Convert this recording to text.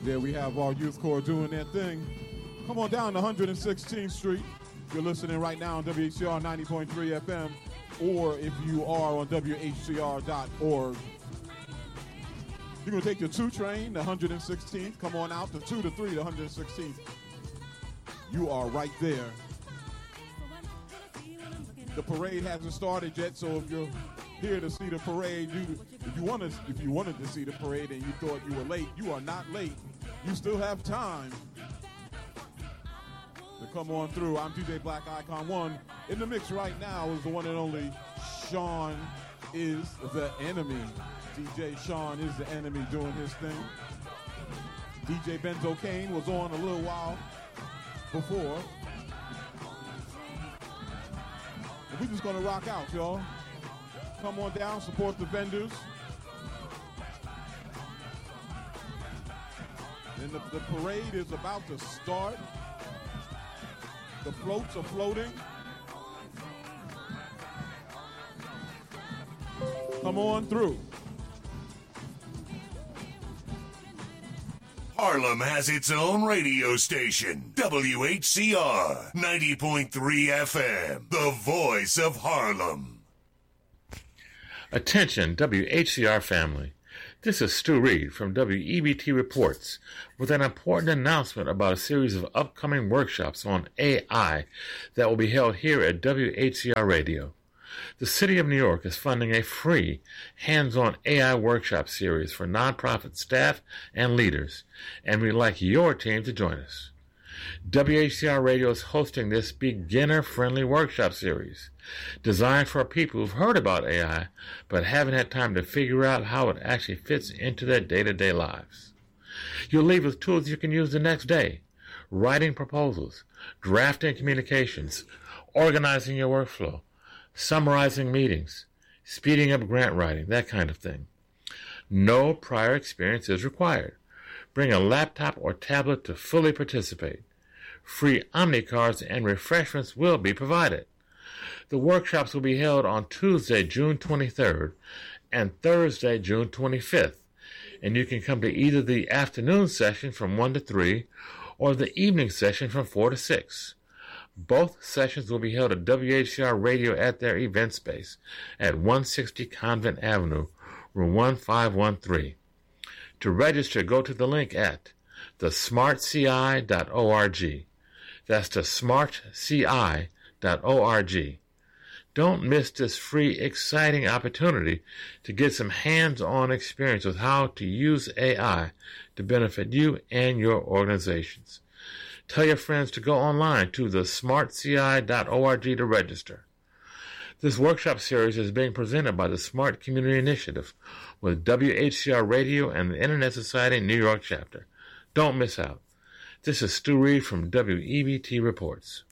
There we have our youth corps doing their thing. Come on down to 116th Street. You're listening right now on WHCR 90.3 FM, or if you are on WHCR.org. You're going to take your 2 train, the 116th. Come on out, the 2 to 3, the 116th. You are right there. The parade hasn't started yet, so if you're here to see the parade, if you wanted to see the parade and you thought you were late, you are not late. You still have time to come on through. I'm DJ Black Icon 1. In the mix right now is the one and only Sean is the Enemy. DJ Sean is the Enemy doing his thing. DJ Benzo Kane was on a little while before. And we're just going to rock out, y'all. Come on down, support the vendors. And the parade is about to start. The floats are floating. Come on through. Harlem has its own radio station, WHCR 90.3 FM, the voice of Harlem. Attention, WHCR family. This is Stu Reed from WEBT Reports with an important announcement about a series of upcoming workshops on AI that will be held here at WHCR Radio. The City of New York is funding a free, hands-on AI workshop series for nonprofit staff and leaders, and we'd like your team to join us. WHCR Radio is hosting this beginner-friendly workshop series designed for people who've heard about AI but haven't had time to figure out how it actually fits into their day-to-day lives. You'll leave with tools you can use the next day: writing proposals, drafting communications, organizing your workflow, summarizing meetings, speeding up grant writing, that kind of thing. No prior experience is required. Bring a laptop or tablet to fully participate. Free Omni cards and refreshments will be provided. The workshops will be held on Tuesday, June 23rd and Thursday, June 25th, and you can come to either the afternoon session from 1 to 3 or the evening session from 4 to 6. Both sessions will be held at WHCR Radio at their event space at 160 Convent Avenue, room 1513. To register, go to the link at thesmartci.org. That's thesmartci.org. Don't miss this free, exciting opportunity to get some hands-on experience with how to use AI to benefit you and your organizations. Tell your friends to go online to thesmartci.org to register. This workshop series is being presented by the Smart Community Initiative with WHCR Radio and the Internet Society New York chapter. Don't miss out. This is Stu Reed from WEBT Reports.